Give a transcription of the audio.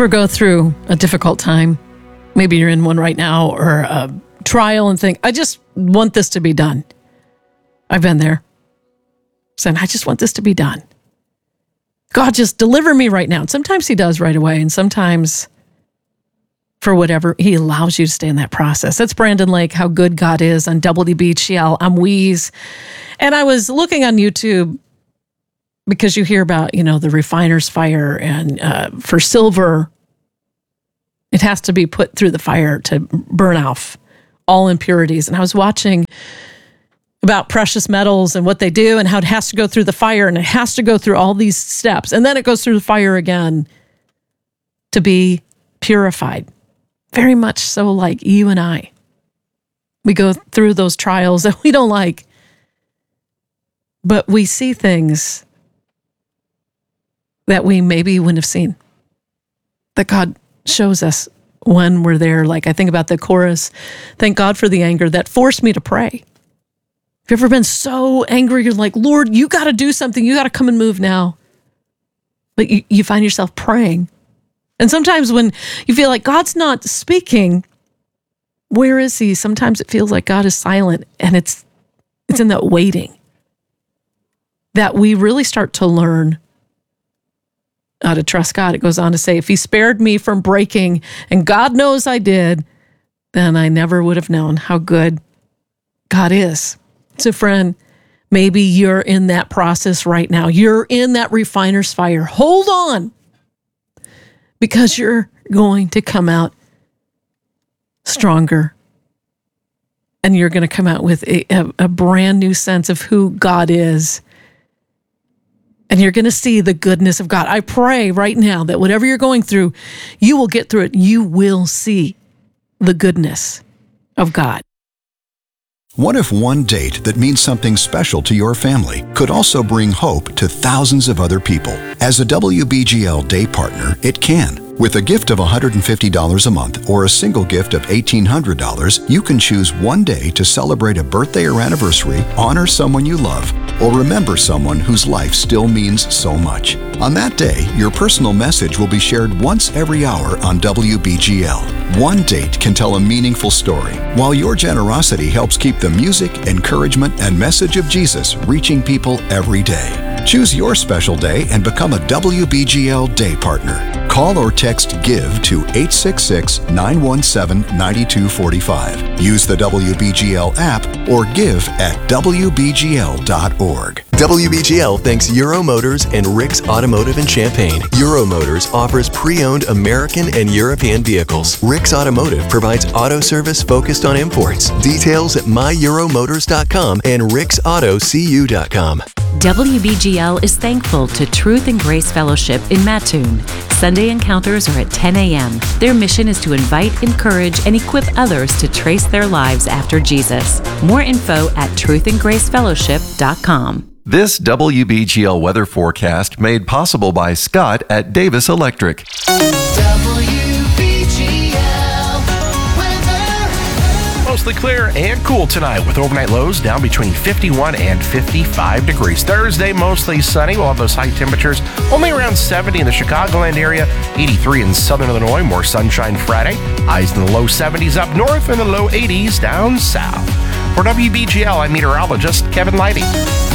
Ever go through a difficult time? Maybe you're in one right now, or a trial, and think, I just want this to be done. I've been there. Saying, I just want this to be done. God, just deliver me right now. And sometimes he does right away, and sometimes for whatever, he allows you to stay in that process. That's Brandon Lake, How Good God Is on WBGL. I'm Wheeze. And I was looking on YouTube because you hear about, the refiner's fire, and for silver, it has to be put through the fire to burn off all impurities. And I was watching about precious metals and what they do and how it has to go through the fire, and it has to go through all these steps. And then it goes through the fire again to be purified. Very much so like you and I. We go through those trials that we don't like, but we see things that we maybe wouldn't have seen, that God shows us when we're there. Like I think about the chorus, thank God for the anger that forced me to pray. Have you ever been so angry, you're like, Lord, you got to do something. You got to come and move now. But you find yourself praying. And sometimes when you feel like God's not speaking, where is he? Sometimes it feels like God is silent, and it's in that waiting that we really start to learn how to trust God. It goes on to say, if he spared me from breaking, and God knows I did, then I never would have known how good God is. So friend, maybe you're in that process right now. You're in that refiner's fire. Hold on, because you're going to come out stronger. And you're going to come out with a brand new sense of who God is. And you're going to see the goodness of God. I pray right now that whatever you're going through, you will get through it. You will see the goodness of God. What if one date that means something special to your family could also bring hope to thousands of other people? As a WBGL day partner, it can. With a gift of $150 a month or a single gift of $1,800, you can choose one day to celebrate a birthday or anniversary, honor someone you love, or remember someone whose life still means so much. On that day, your personal message will be shared once every hour on WBGL. One date can tell a meaningful story, while your generosity helps keep the music, encouragement, and message of Jesus reaching people every day. Choose your special day and become a WBGL day partner. Call or text GIVE to 866-917-9245. Use the WBGL app or give at WBGL.org. WBGL thanks Euro Motors and Rick's Automotive in Champaign. Euro Motors offers pre-owned American and European vehicles. Rick's Automotive provides auto service focused on imports. Details at myEuroMotors.com and ricksautocu.com. WBGL is thankful to Truth and Grace Fellowship in Mattoon. Sunday encounters are at 10 a.m. Their mission is to invite, encourage, and equip others to trace their lives after Jesus. More info at truthandgracefellowship.com. This WBGL weather forecast made possible by Scott at Davis Electric. Mostly clear and cool tonight with overnight lows down between 51 and 55 degrees. Thursday, mostly sunny. We'll have those high temperatures only around 70 in the Chicagoland area, 83 in southern Illinois. More sunshine Friday. Highs in the low 70s up north and the low 80s down south. For WBGL, I'm meteorologist Kevin Leidy.